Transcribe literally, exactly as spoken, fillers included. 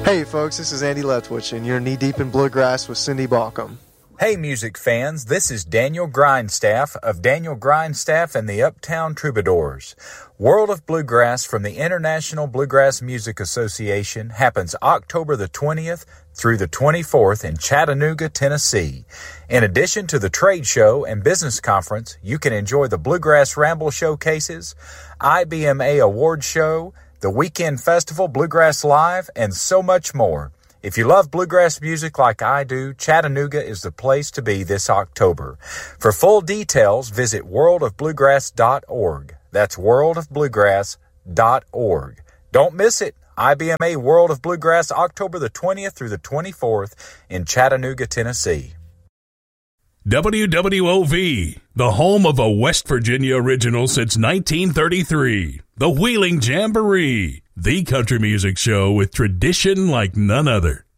Hey folks, this is Andy Leftwich, and you're knee-deep in bluegrass with Cindy Balcom. Hey music fans, this is Daniel Grindstaff of Daniel Grindstaff and the Uptown Troubadours. World of Bluegrass from the International Bluegrass Music Association happens October the twentieth through the twenty-fourth in Chattanooga, Tennessee. In addition to the trade show and business conference, you can enjoy the Bluegrass Ramble showcases, I B M A Award Show, the Weekend Festival, Bluegrass Live, and so much more. If you love bluegrass music like I do, Chattanooga is the place to be this October. For full details, visit world of bluegrass dot org. That's world of bluegrass dot org. Don't miss it. I B M A World of Bluegrass, October the twentieth through the twenty-fourth in Chattanooga, Tennessee. W W O V, the home of a West Virginia original since nineteen thirty-three. The Wheeling Jamboree, the country music show with tradition like none other.